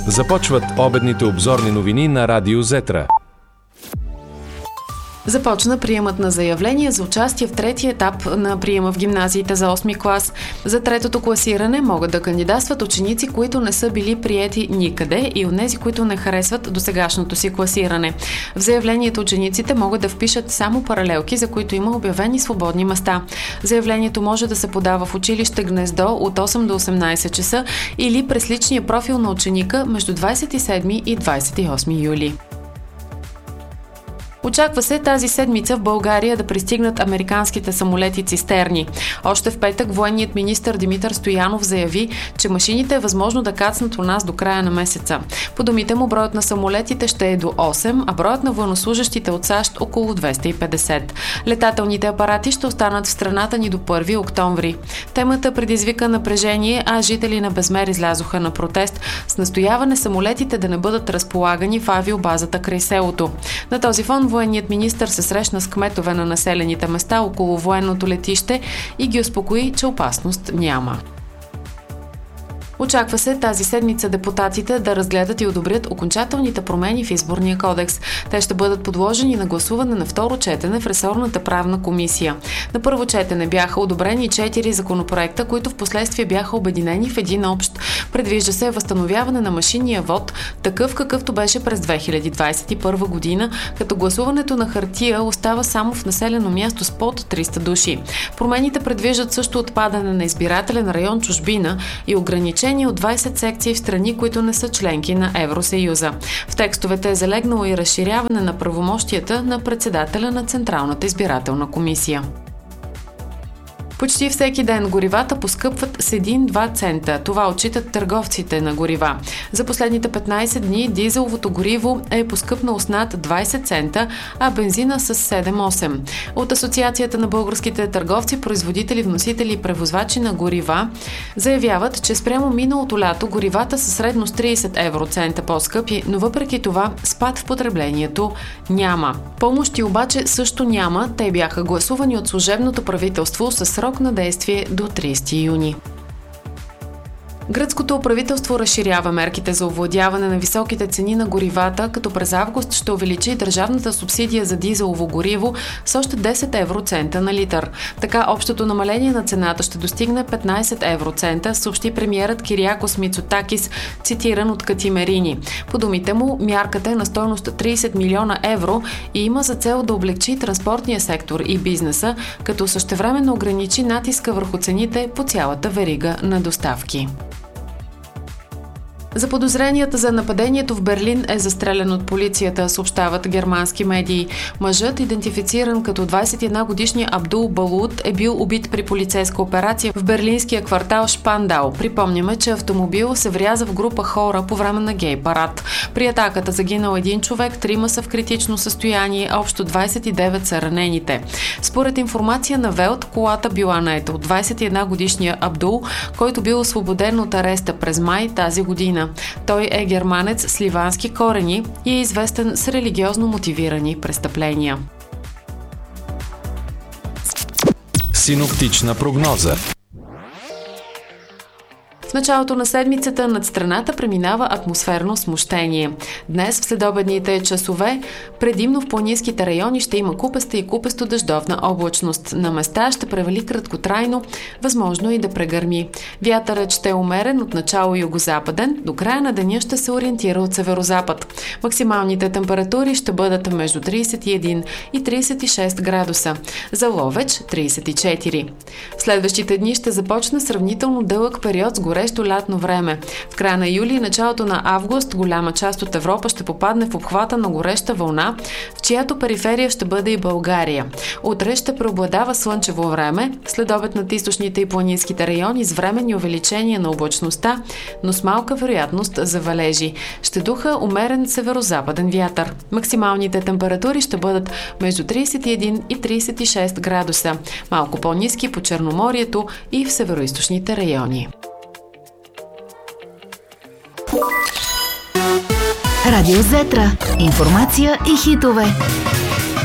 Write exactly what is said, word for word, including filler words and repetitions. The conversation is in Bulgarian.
Започват обедните обзорни новини на Радио Зетра. Започна приемът на заявления за участие в третия етап на приема в гимназиите за осми клас. За третото класиране могат да кандидатстват ученици, които не са били приети никъде, и онези, които не харесват досегашното си класиране. В заявлението учениците могат да впишат само паралелки, за които има обявени свободни места. Заявлението може да се подава в училище Гнездо от осем до осемнайсет часа или през личния профил на ученика между двайсет и седми и двайсет и осми юли. Очаква се тази седмица в България да пристигнат американските самолети цистерни. Още в петък военният министър Димитър Стоянов заяви, че машините е възможно да кацнат у нас до края на месеца. По думите му, броят на самолетите ще е до осем, а броят на военнослужещите от САЩ около двеста и петдесет. Летателните апарати ще останат в страната ни до първи октомври. Темата предизвика напрежение, а жители на Безмер излязоха на протест с настояване самолетите да не бъдат разполагани в авиобазата край селото. На този фон военният министър се срещна с кметове на населените места около военното летище и ги успокои, че опасност няма. Очаква се тази седмица депутатите да разгледат и одобрят окончателните промени в Изборния кодекс. Те ще бъдат подложени на гласуване на второ четене в ресорната правна комисия. На първо четене бяха одобрени четири законопроекта, които в последствие бяха обединени в един общ. Предвижда се възстановяване на машинния вод, такъв какъвто беше през две хиляди двайсет и първа година, като гласуването на хартия остава само в населено място с под триста души. Промените предвиждат също отпадане на избирателен район чужбина и ограничение от двайсет секции в страни, които не са членки на Евросъюза. В текстовете е залегнало и разширяване на правомощията на председателя на Централната избирателна комисия. Почти всеки ден горивата поскъпват с един-два цента. Това отчитат търговците на горива. За последните петнайсет дни дизеловото гориво е поскъпнало с над двайсет цента, а бензина с седем-осем. От Асоциацията на българските търговци, производители, вносители и превозвачи на горива заявяват, че спрямо миналото лято горивата са средно с трийсет евроцента по-скъпи, но въпреки това спад в потреблението няма. Помощи обаче също няма. Те бяха гласувани от служебното правителство със срок на действие до трийсети юни. Гръцкото правителство разширява мерките за овладяване на високите цени на горивата, като през август ще увеличи държавната субсидия за дизелово гориво с още десет евроцента на литър. Така общото намаление на цената ще достигне петнайсет евроцента, съобщи премиерът Кириакос Мицотакис, цитиран от Катимерини. По думите му, мярката е на стойност трийсет милиона евро и има за цел да облекчи транспортния сектор и бизнеса, като същевременно ограничи натиска върху цените по цялата верига на доставки. Заподозреният за нападението в Берлин е застрелян от полицията, съобщават германски медии. Мъжът, идентифициран като двайсет и една годишния Абдул Балут, е бил убит при полицейска операция в берлинския квартал Шпандау. Припомняме, че автомобил се вряза в група хора по време на гей парад. При атаката загинал един човек, трима са в критично състояние, общо двайсет и девет са ранените. Според информация на Велт, колата била наета от двайсет и една годишния Абдул, който бил освободен от ареста през май тази година. Той е германец с ливански корени и е известен с религиозно мотивирани престъпления. Синоптична прогноза. В началото на седмицата над страната преминава атмосферно смущение. Днес в следобедните часове предимно в планинските райони ще има купеста и купесто дъждовна облачност. На места ще превали краткотрайно, възможно и да прегърми. Вятърът ще е умерен от начало югозападен, до края на деня ще се ориентира от северозапад. Максималните температури ще бъдат между трийсет и един и трийсет и шест градуса. За Ловеч трийсет и четири. В следващите дни ще започне сравнително дълъг период с горе горещо лятно време. В края на юли и началото на август голяма част от Европа ще попадне в обхвата на гореща вълна, в чиято периферия ще бъде и България. Утре ще преобладава слънчево време, след обед над източните и планинските райони с временни увеличения на облачността, но с малка вероятност за валежи. Ще духа умерен северозападен вятър. Максималните температури ще бъдат между трийсет и един и трийсет и шест градуса, малко по-ниски по Черноморието и в североизточните райони. Радио Зетра. Информация и хитове.